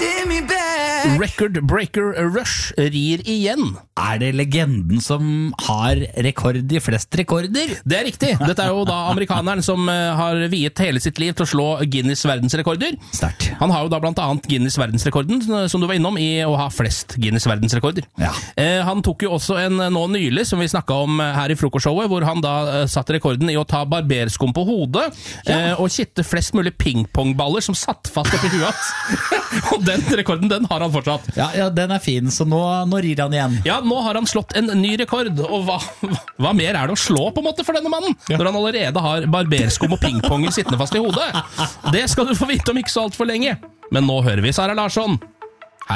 Record Breaker Rush rir igjen. Det legenden som har rekord i flest rekorder? Det riktig. Dette jo da amerikaneren som har viet hele sitt liv til å slå Guinness verdensrekorder. Sterkt. Han har jo da blant annet Guinness verdensrekorden, som du var innom, i å ha flest Guinness verdensrekorder. Ja. Han tok jo også en nå nylig, som vi snakket om her i frokostshowet, hvor han da satte rekorden i å ta barberskum på hodet, og kitte flest mulig pingpongballer som satt fast oppi huet hans. Og den rekorden, den har han fortsatt. Ja, den fin, så nå rir han igjen. Ja, nå har han slått en ny rekord, og hva mer det å slå på en måte for denne mannen, når han allerede har barberskum og pingponger sittende fast i hodet? Det skal du få vite om ikke så alt for lenge. Men nå hører vi Sara Larsson.